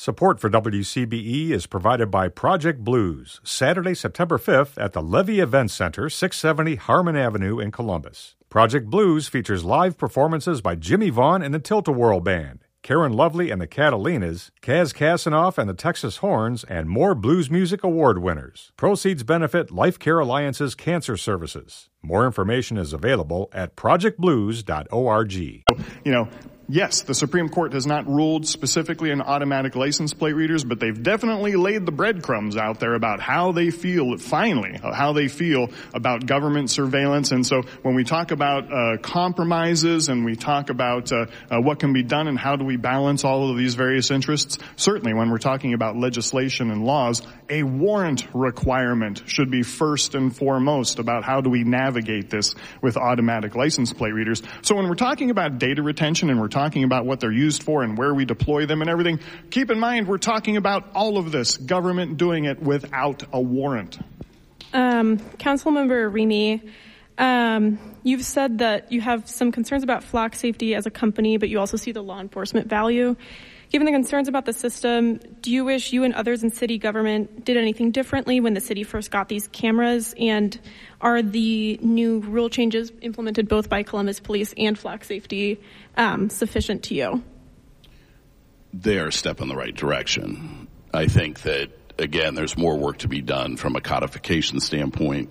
Support for WCBE is provided by Project Blues, Saturday, September 5th at the Levy Event Center, 670 Harmon Avenue in Columbus. Project Blues features live performances by Jimmy Vaughn and the Tilt-A-Whirl Band, Karen Lovely and the Catalinas, Kaz Kasanoff and the Texas Horns, and more blues music award winners. Proceeds benefit Life Care Alliance's cancer services. More information is available at projectblues.org. Yes, the Supreme Court has not ruled specifically on automatic license plate readers, but they've definitely laid the breadcrumbs out there about how they feel, finally, how they feel about government surveillance. And so when we talk about compromises and we talk about what can be done and how do we balance all of these various interests, certainly when we're talking about legislation and laws, a warrant requirement should be first and foremost about how do we navigate this with automatic license plate readers. So when we're talking about data retention and we're talking about what they're used for and where we deploy them and everything, keep in mind we're talking about all of this, government doing it without a warrant. Councilmember Remy, you've said that you have some concerns about flock safety as a company, but you also see the law enforcement value. Given the concerns about the system, do you wish you and others in city government did anything differently when the city first got these cameras? And are the new rule changes implemented both by Columbus Police and Flock Safety sufficient to you? They are a step in the right direction. I think that, again, there's more work to be done from a codification standpoint.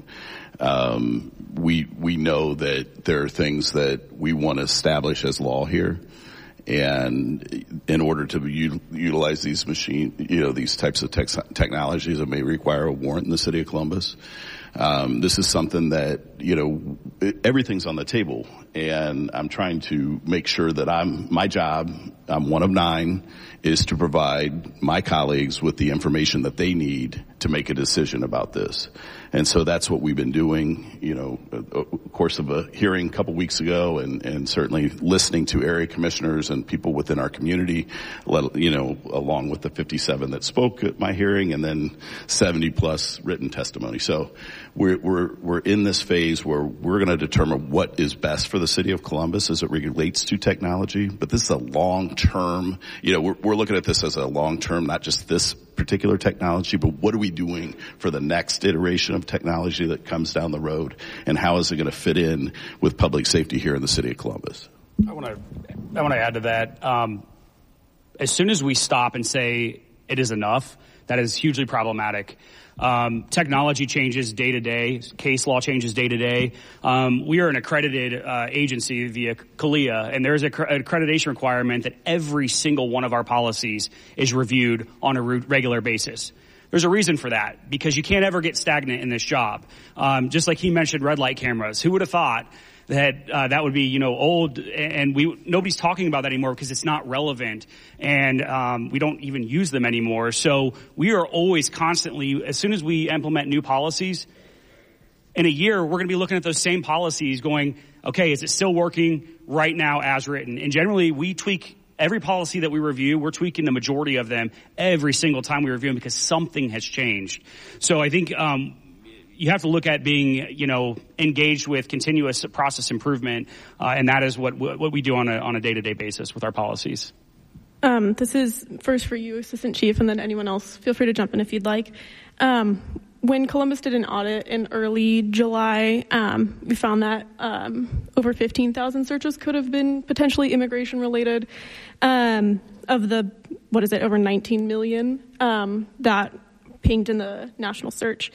We know that there are things that we want to establish as law here. And in order to utilize these these types of technologies, it may require a warrant in the city of Columbus. This is something that, everything's on the table, and I'm trying to make sure that my job, I'm one of 9, is to provide my colleagues with the information that they need to make a decision about this. And so that's what we've been doing, of course of a hearing a couple weeks ago, and certainly listening to area commissioners and people within our community, along with the 57 that spoke at my hearing, and then 70 plus written testimony. So we're in this phase where we're going to determine what is best for the city of Columbus as it relates to technology. But this is a long-term, we're looking at this as a long-term, not just this particular technology, but what are we doing for the next iteration of technology that comes down the road, and how is it going to fit in with public safety here in the city of Columbus? I want to add to that. As soon as we stop and say it is enough, that is hugely problematic. Technology changes day to day. Case law changes day to day. We are an accredited agency via CALEA, and there's an accreditation requirement that every single one of our policies is reviewed on a regular basis. There's a reason for that, because you can't ever get stagnant in this job. Just like he mentioned red light cameras. Who would have thought that that would be, old, and nobody's talking about that anymore because it's not relevant, and we don't even use them anymore. So we are always constantly, as soon as we implement new policies, in a year, we're going to be looking at those same policies going, okay, is it still working right now as written? And generally, we tweak every policy that we review. We're tweaking the majority of them every single time we review them because something has changed. So I think you have to look at being, engaged with continuous process improvement, and that is what we do on a day-to-day basis with our policies. This is first for you, Assistant Chief, and then anyone else. Feel free to jump in if you'd like. When Columbus did an audit in early July, we found that over 15,000 searches could have been potentially immigration-related. Of the, over 19 million that pinged in the national search.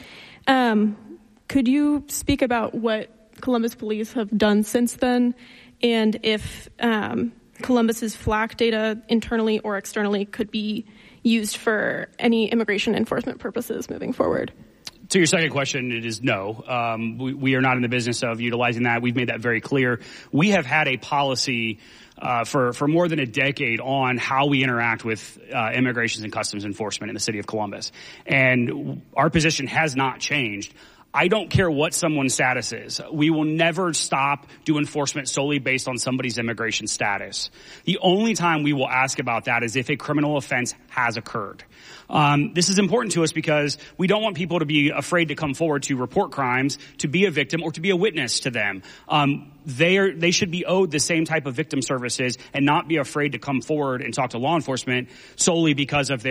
Could you speak about what Columbus Police have done since then, and if Columbus's FLAC data internally or externally could be used for any immigration enforcement purposes moving forward? To your second question, it is no. We are not in the business of utilizing that. We've made that very clear. We have had a policy for more than a decade on how we interact with Immigration and Customs Enforcement in the city of Columbus. And our position has not changed. I don't care what someone's status is. We will never stop do enforcement solely based on somebody's immigration status. The only time we will ask about that is if a criminal offense has occurred. This is important to us because we don't want people to be afraid to come forward to report crimes, to be a victim, or to be a witness to them. They should be owed the same type of victim services and not be afraid to come forward and talk to law enforcement solely because of their